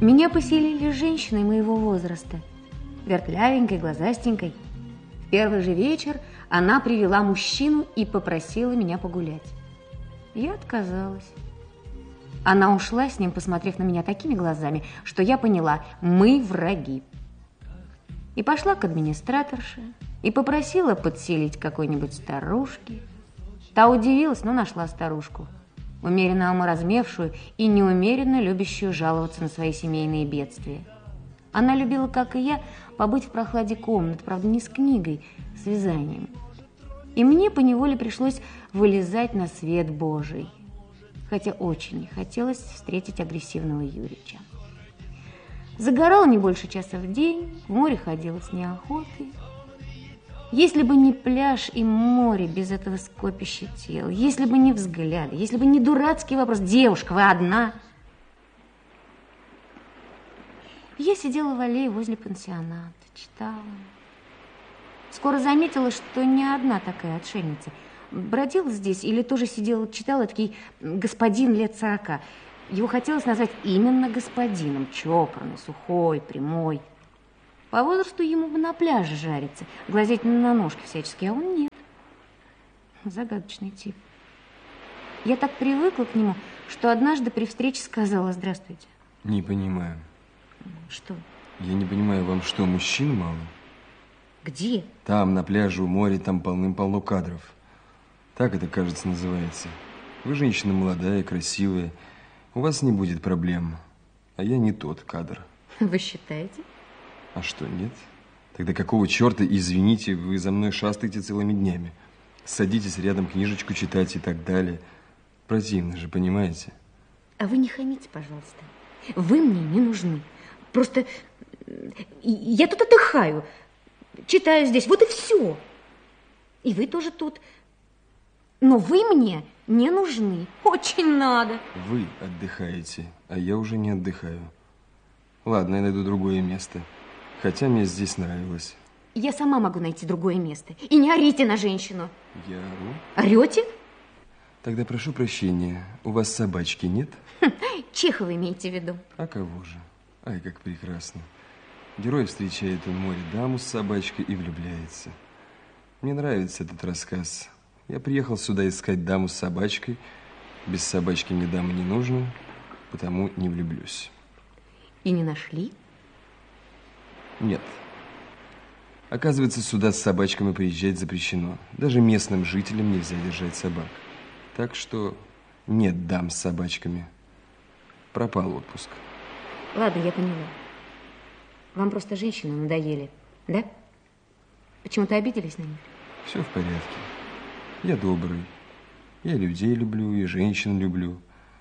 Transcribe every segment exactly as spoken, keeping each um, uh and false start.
Меня поселили с женщиной моего возраста, вертлявенькой, глазастенькой. В первый же вечер она привела мужчину и попросила меня погулять. Я отказалась. Она ушла с ним, посмотрев на меня такими глазами, что я поняла, мы враги. И пошла к администраторше, и попросила подселить какой-нибудь старушки. Та удивилась, но нашла старушку, умеренно оморазмевшую и неумеренно любящую жаловаться на свои семейные бедствия. Она любила, как и я, побыть в прохладе комнат, правда, не с книгой, с вязанием. И мне поневоле пришлось вылезать на свет Божий, хотя очень не хотелось встретить агрессивного Юрича. Загорала не больше часа в день, в море ходила с неохотой. Если бы не пляж и море без этого скопища тел, если бы не взгляды, если бы не дурацкий вопрос: девушка, вы одна? Я сидела в аллее возле пансионата, читала. Скоро заметила, что не одна такая отшельница. Бродила здесь или тоже сидела, читала такой господин лет сорока. Его хотелось назвать именно господином, чопорный, сухой, прямой. По возрасту ему бы на пляже жариться, глазеть на ножки всяческие, а он нет. Загадочный тип. Я так привыкла к нему, что однажды при встрече сказала: здравствуйте. Не понимаю. Что? Я не понимаю, вам что, мужчин мало? Где? Там, на пляже, у моря, там полным-полно кадров. Так это, кажется, называется. Вы женщина молодая, красивая. У вас не будет проблем. А я не тот кадр. Вы считаете? А что, нет? Тогда какого черта, извините, вы за мной шастаете целыми днями? Садитесь рядом, книжечку читать и так далее. Противно же, понимаете? А вы не хамите, пожалуйста. Вы мне не нужны. Просто я тут отдыхаю, читаю здесь, вот и все. И вы тоже тут. Но вы мне не нужны. Очень надо. Вы отдыхаете, а я уже не отдыхаю. Ладно, я найду другое место. Хотя мне здесь нравилось. Я сама могу найти другое место. И не орите на женщину. Я ору? Орете? Тогда прошу прощения. У вас собачки нет? Хм, Чехова имеете в виду. А кого же? Ай, как прекрасно. Герой встречает у моря даму с собачкой и влюбляется. Мне нравится этот рассказ. Я приехал сюда искать даму с собачкой. Без собачки мне дама не нужна, потому не влюблюсь. И не нашли? Нет. Оказывается, сюда с собачками приезжать запрещено. Даже местным жителям нельзя держать собак. Так что нет дам с собачками. Пропал отпуск. Ладно, я поняла. Вам просто женщины надоели, да? Почему-то обиделись на них? Все в порядке. Я добрый. Я людей люблю и женщин люблю.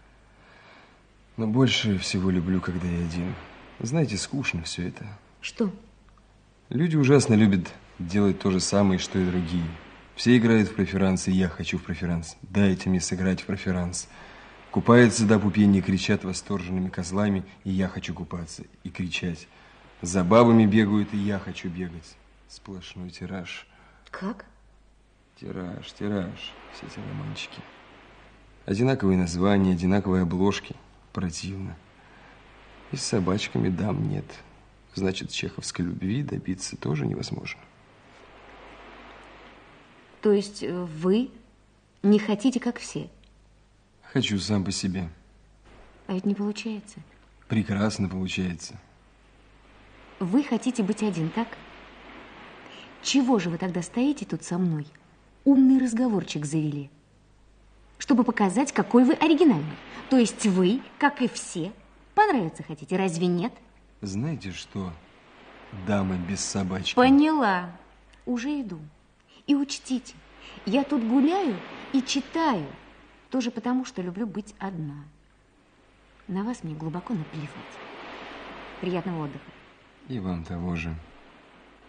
Но больше всего люблю, когда я один. Знаете, скучно все это. Что? Люди ужасно любят делать то же самое, что и другие. Все играют в преферанс, и я хочу в преферанс. Дайте мне сыграть в преферанс. Купаются до пупени, кричат восторженными козлами, и я хочу купаться и кричать. За бабами бегают, и я хочу бегать. Сплошной тираж. Как? Тираж, тираж, все эти романчики. Одинаковые названия, одинаковые обложки. Противно. И с собачками дам нет. Значит, чеховской любви добиться тоже невозможно. То есть вы не хотите, как все? Хочу сам по себе. А ведь не получается. Прекрасно получается. Вы хотите быть один, так? Чего же вы тогда стоите тут со мной? Умный разговорчик завели. Чтобы показать, какой вы оригинальный. То есть вы, как и все, понравиться хотите, разве нет? Знаете что, дама без собачки? Поняла. Уже иду. И учтите, я тут гуляю и читаю. Тоже потому, что люблю быть одна. На вас мне глубоко наплевать. Приятного отдыха. И вам того же.